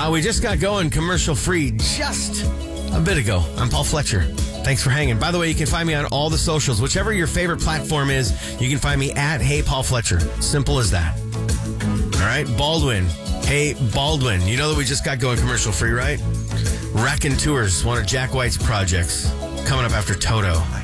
We just got going commercial free just a bit ago. I'm Paul Fletcher. Thanks for hanging. By the way, you can find me on all the socials. Whichever your favorite platform is, you can find me at Hey Paul Fletcher. Simple as that. All right, Baldwin. Hey, Baldwin. You know that we just got going commercial free, right? Wrecking Tours, one of Jack White's projects. Coming up after Toto.